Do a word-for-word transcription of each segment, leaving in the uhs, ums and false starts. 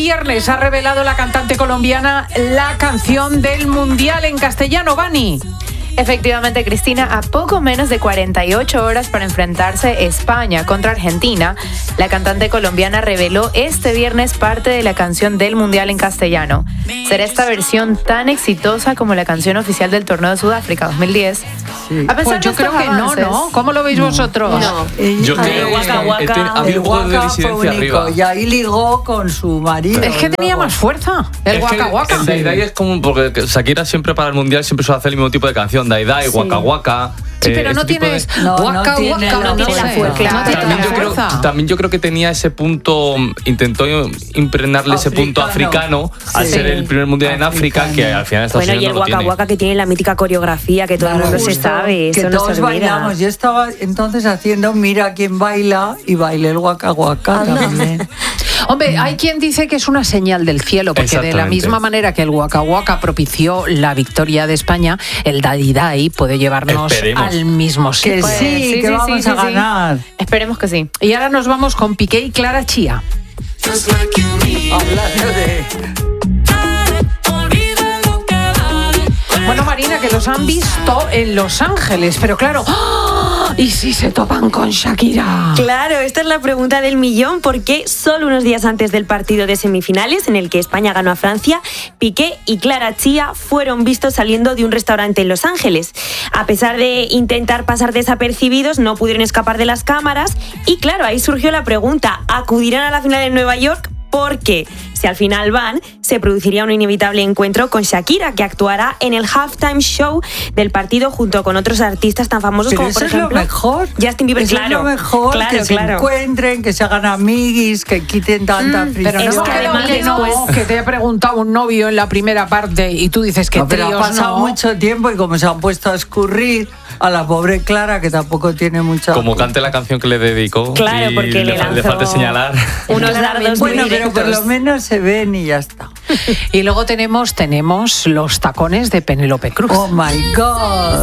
viernes ha revelado la cantante colombiana la canción del Mundial en castellano, Vani. Efectivamente, Cristina, a poco menos de cuarenta y ocho horas para enfrentarse España contra Argentina, la cantante colombiana reveló este viernes parte de la canción del Mundial en castellano. ¿Será esta versión tan exitosa como la canción oficial del torneo de Sudáfrica dos mil diez? Sí. A pesar pues yo de creo que avances, no, ¿no? ¿Cómo lo veis no, vosotros? No. Yo creo que Waka Waka, había un juego de disidencia arriba. Y ahí ligó con su marido. Es que tenía más fuerza, el es Waka Waka. El Dai Dai es como, porque Shakira siempre para el Mundial siempre suele hacer el mismo tipo de canción, Dai Dai, sí. Waka Waka. Sí, pero eh, no tienes de... no, waka, no tiene waka, la, no tiene la fuerza. Claro. No tiene también, la yo fuerza. Creo, también yo creo que tenía ese punto, intentó impregnarle africano. ese punto africano sí. al ser el primer mundial en África, que al final Estados bueno, Unidos no lo tiene. Bueno, y el Waka Waka que tiene la mítica coreografía que todo el mundo se sabe, que eso todos no se olvida. Bailamos. Yo estaba entonces haciendo Mira quién baila y bailé el Waka Waka también. Hombre, hay quien dice que es una señal del cielo, porque de la misma manera que el Waka Waka propició la victoria de España, el Dai Dai puede llevarnos Esperemos. al mismo sitio. Que sí, sí, que sí, vamos sí, a sí, ganar. Sí. Esperemos que sí. Y ahora nos vamos con Piqué y Clara Chía. Hablando de... Bueno, Marina, que los han visto en Los Ángeles, pero claro... ¡oh! ¿Y si se topan con Shakira? Claro, esta es la pregunta del millón, porque solo unos días antes del partido de semifinales, en el que España ganó a Francia, Piqué y Clara Chía fueron vistos saliendo de un restaurante en Los Ángeles. A pesar de intentar pasar desapercibidos, no pudieron escapar de las cámaras y claro, ahí surgió la pregunta, ¿acudirán a la final en Nueva York? Porque si al final van, se produciría un inevitable encuentro con Shakira, que actuará en el halftime show del partido junto con otros artistas tan famosos pero como, eso por ejemplo, es lo mejor. Justin Bieber. Eso claro, es lo mejor, claro, que claro. se encuentren, que se hagan amiguis, que quiten tanta mm, fricción. Pero no es que creo además que no, después... que te ha preguntado un novio en la primera parte y tú dices que no, pero tríos ha pasado no. mucho tiempo y como se han puesto a escurrir a la pobre Clara, que tampoco tiene mucha... Como cante la canción que le dedicó. Claro, y porque le, le, lanzó le falta señalar. unos dardos bueno, muy pero por lo menos se ven y ya está. Y luego tenemos, tenemos los tacones de Penélope Cruz. Oh my God.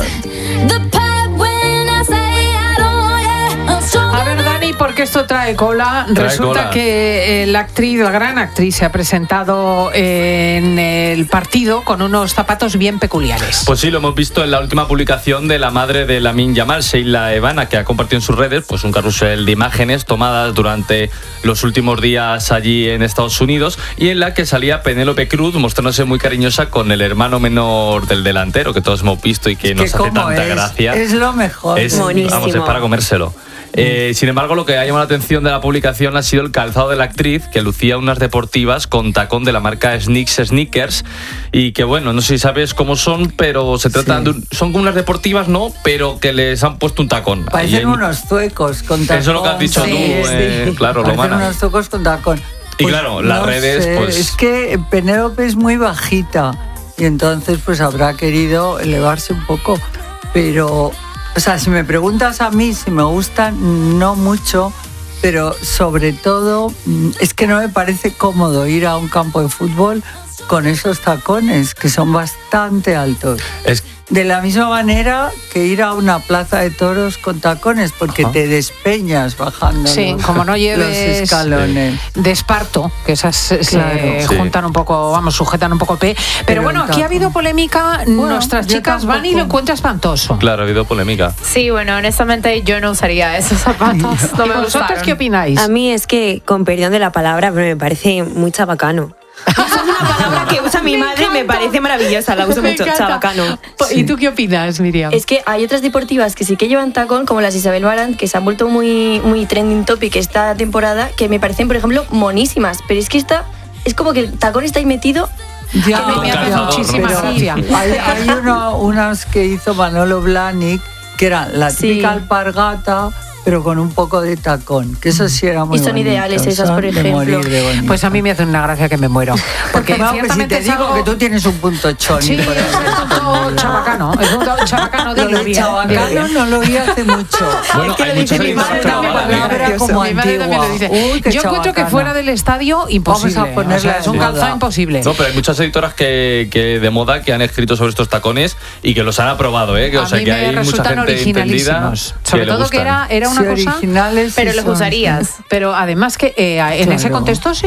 A ver, Dani, porque esto trae cola. Trae Resulta cola. que eh, la actriz, la gran actriz, se ha presentado en el partido con unos zapatos bien peculiares. Pues sí, lo hemos visto en la última publicación de la madre de Lamine Yamal, Sheila Evana, que ha compartido en sus redes pues un carrusel de imágenes tomadas durante los últimos días allí en Estados Unidos y en la que salía Penélope Cruz mostrándose muy cariñosa con el hermano menor del delantero, que todos hemos visto y que nos hace tanta es, gracia. Es lo mejor. Es, vamos, es para comérselo. Eh, sin embargo, lo que ha llamado la atención de la publicación ha sido el calzado de la actriz, que lucía unas deportivas con tacón de la marca Snicks Sneakers y que, bueno, no sé si sabes cómo son, pero se tratan sí. de... Son como unas deportivas, ¿no? Pero que les han puesto un tacón. Parecen hay... unos zuecos con tacón. Eso es lo que has dicho sí, tú, sí. Eh, claro, Parecen Romana. unos zuecos con tacón. Y pues, claro, las no redes, sé, pues... Es que Penélope es muy bajita y entonces pues habrá querido elevarse un poco, pero... O sea, si me preguntas a mí si me gustan, no mucho, pero sobre todo es que no me parece cómodo ir a un campo de fútbol con esos tacones, que son bastante altos. Es... De la misma manera que ir a una plaza de toros con tacones, porque Ajá. te despeñas bajando sí, los, como no lleves los escalones. De esparto, que esas claro, se sí. juntan un poco, vamos, sujetan un poco el pie. Pero, Pero bueno, aquí ha habido polémica, bueno, nuestras chicas tampoco. Van y lo encuentran espantoso. Claro, ha habido polémica. Sí, bueno, honestamente yo no usaría esos zapatos. No ¿Y me vosotros gustaron. qué opináis? A mí es que, con perdón de la palabra, pero me parece muy chabacano. Es una palabra que usa mi me madre, encanta. me parece maravillosa, la uso Me mucho, encanta. chabacano. ¿Y tú qué opinas, Miriam? Es que hay otras deportivas que sí que llevan tacón, como las Isabel Marant, que se han vuelto muy, muy trending topic esta temporada, que me parecen, por ejemplo, monísimas. Pero es que esta, es como que el tacón está ahí metido. Ya, que me hace muchísima gracia. Hay, hay uno, unas que hizo Manolo Blahnik, que eran la típica Sí. alpargata, pero con un poco de tacón, que eso sí era muy Y son bonito, ideales esas, son por de ejemplo. morir de bonito. Pues a mí me hace una gracia que me muero. Porque no, pues si ciertamente te digo algo... que tú tienes un punto choni. Sí, por es ejemplo. un punto chabacano, es un punto chabacano de Lo de Olivia. chabacano no lo vi hace mucho. Bueno, es que hay lo dice muchas mi madre editoras también, grabadas, cuando ¿eh? era como Mi madre también antigua. lo dice. Uy, qué Yo encuentro que chabacana. fuera del estadio, imposible. Vamos a ponerla o sea, es un de calzado moda. imposible. No, pero hay muchas editoras que, que de moda que han escrito sobre estos tacones y que los han aprobado, ¿eh? Que, A o sea, mí que me hay mucha resultan gente entendida originalísimos. que Sobre le todo que gustan. era, era una Sí, cosa... originales Pero sí los son. usarías. Pero además que eh, en Claro. ese contexto sí.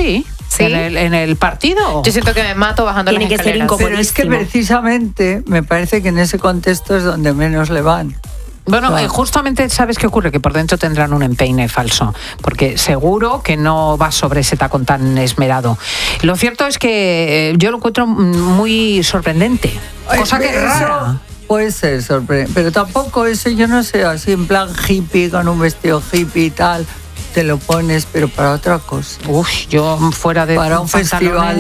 ¿Sí? ¿En, el, ¿En el partido? Yo siento que me mato bajando Tiene las que ser escaleras. incomodísimo. Pero es que precisamente me parece que en ese contexto es donde menos le van. Bueno, Claro. eh, justamente, ¿sabes qué ocurre? Que por dentro tendrán un empeine falso, porque seguro que no va sobre ese tacón tan esmerado. Lo cierto es que eh, yo lo encuentro muy sorprendente, cosa Ay, que es eso rara. Puede ser sorprendente, pero tampoco eso, yo no sé, así en plan hippie, con un vestido hippie y tal, te lo pones, pero para otra cosa. Uf, yo fuera de Para un pantalones, festival